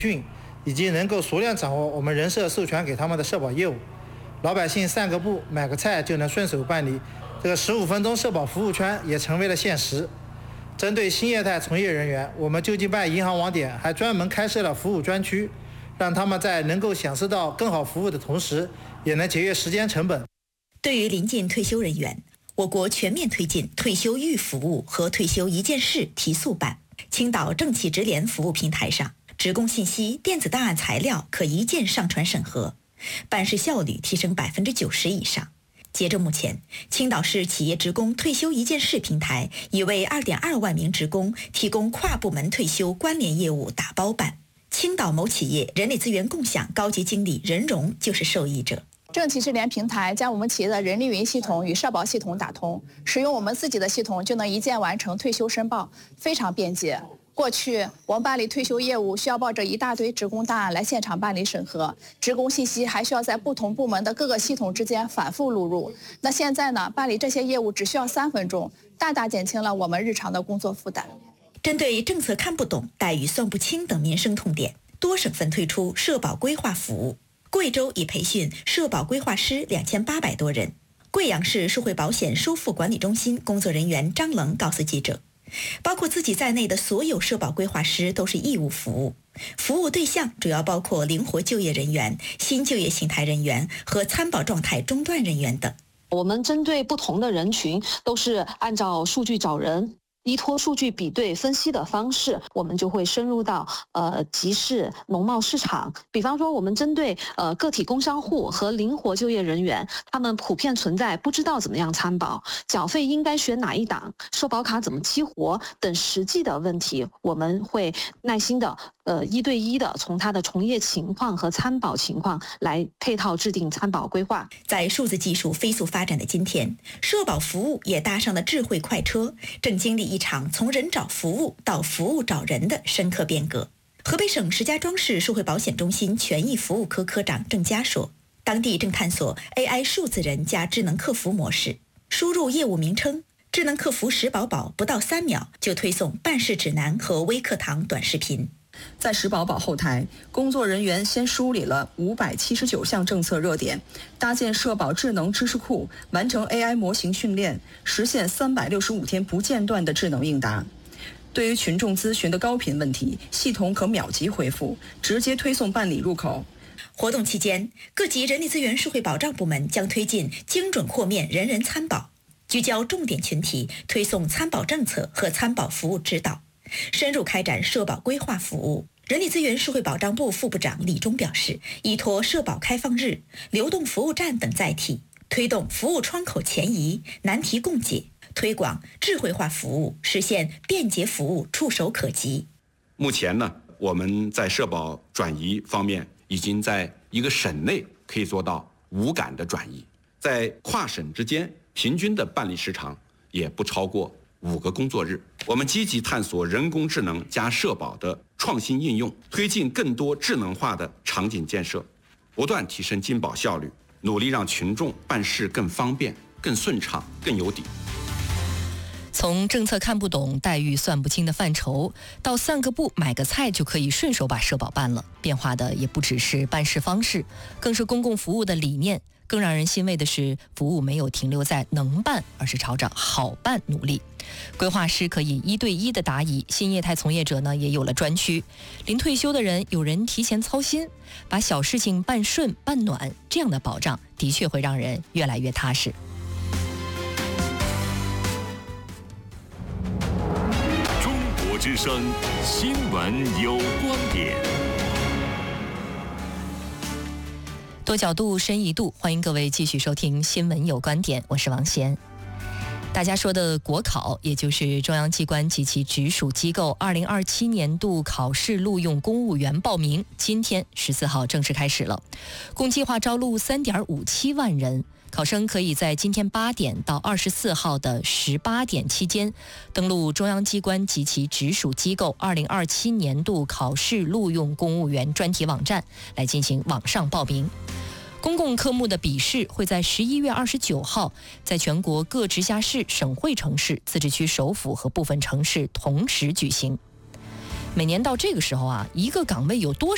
训，以及能够熟练掌握我们人社授权给他们的社保业务，老百姓散个步买个菜就能顺手办理，这个15分钟社保服务圈也成为了现实。针对新业态从业人员，我们救济办银行网点还专门开设了服务专区，让他们在能够享受到更好服务的同时，也能节约时间成本。 对于临近退休人员，我国全面推进退休预服务和退休一件事提速办。青岛政企直联服务平台上，职工信息、电子档案材料可一键上传审核，办事效率提升90%以上。截至目前，青岛市企业职工退休一件事平台已为2.2万名职工提供跨部门退休关联业务打包办。青岛某企业人力资源共享高级经理任荣就是受益者。 政企智联平台将我们企业的人力云系统与社保系统打通，使用我们自己的系统就能一键完成退休申报，非常便捷。过去我们办理退休业务需要抱着一大堆职工档案来现场办理审核，职工信息还需要在不同部门的各个系统之间反复录入。那现在呢，办理这些业务只需要3分钟，大大减轻了我们日常的工作负担。 针对政策看不懂、待遇算不清等民生痛点，多省份推出社保规划服务。贵州已培训社保规划师2800多人。贵阳市社会保险收付管理中心工作人员张冷告诉记者，包括自己在内的所有社保规划师都是义务服务，服务对象主要包括灵活就业人员、新就业形态人员和参保状态中断人员等。 我们针对不同的人群，都是按照数据找人，依托数据比对分析的方式，我们就会深入到集市、农贸市场。比方说，我们针对个体工商户和灵活就业人员，他们普遍存在不知道怎么样参保、缴费应该选哪一档、社保卡怎么激活等实际的问题，我们会耐心的1对1的从他的从业情况和参保情况来配套制定参保规划。 在数字技术飞速发展的今天，社保服务也搭上了智慧快车，正经历一场从人找服务到服务找人的深刻变革。河北省石家庄市社会保险中心权益服务科科长郑佳说，当地正探索 AI 数字人加智能客服模式，输入业务名称，智能客服石宝宝不到3秒就推送办事指南和微课堂短视频。 在石宝宝后台，工作人员先梳理了579项政策热点，搭建社保智能知识库，完成 AI 模型训练，实现365天不间断的智能应答。对于群众咨询的高频问题，系统可秒级回复，直接推送办理入口。 活动期间，各级人力资源社会保障部门将推进精准豁免人人参保，聚焦重点群体，推送参保政策和参保服务指导，深入开展社保规划服务。人力资源社会保障部副部长李忠表示，依托社保开放日、流动服务站等载体，推动服务窗口前移、难题共解，推广智慧化服务，实现便捷服务触手可及。 目前呢，我们在社保转移方面，已经在一个省内可以做到无感的转移，在跨省之间平均的办理时长也不超过5个工作日。我们积极探索人工智能加社保的创新应用，推进更多智能化的场景建设，不断提升金保效率，努力让群众办事更方便、更顺畅、更有底。 从政策看不懂、待遇算不清的范畴，到散个步买个菜就可以顺手把社保办了，变化的也不只是办事方式，更是公共服务的理念。更让人欣慰的是，服务没有停留在能办，而是朝着好办努力。规划师可以1对1的答疑，新业态从业者呢也有了专区。临退休的人有人提前操心，把小事情办顺办暖，这样的保障的确会让人越来越踏实。 中国之声新闻有观点。 多角度深一度，欢迎各位继续收听新闻有观点，我是王贤。大家说的国考，也就是中央机关及其直属机构2027年度考试录用公务员报名，今天14号正式开始了，共计划招录3.57万人。考生可以在今天8点到24号的18点期间，登录中央机关及其直属机构2027年度考试录用公务员专题网站来进行网上报名。公共科目的笔试会在11月29号在全国各直辖市、省会城市、自治区首府和部分城市同时举行。每年到这个时候啊，一个岗位有多少